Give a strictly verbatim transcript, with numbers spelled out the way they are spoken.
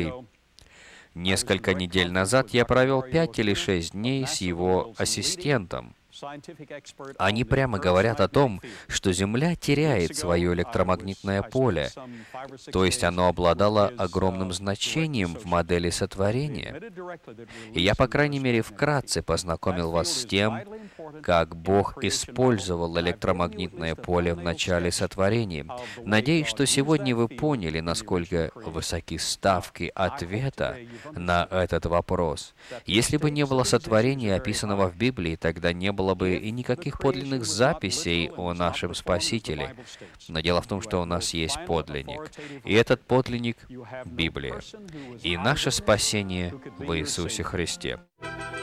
Земли. Несколько недель назад я провел пять или шесть дней с его ассистентом. Они прямо говорят о том, что Земля теряет свое электромагнитное поле, то есть оно обладало огромным значением в модели сотворения. И я, по крайней мере, вкратце познакомил вас с тем, как Бог использовал электромагнитное поле в начале сотворения. Надеюсь, что сегодня вы поняли, насколько высоки ставки ответа на этот вопрос. Если бы не было сотворения, описанного в Библии, тогда не было бы и никаких подлинных записей о нашем Спасителе. Но дело в том, что у нас есть подлинник. И этот подлинник — Библия. И наше спасение в Иисусе Христе.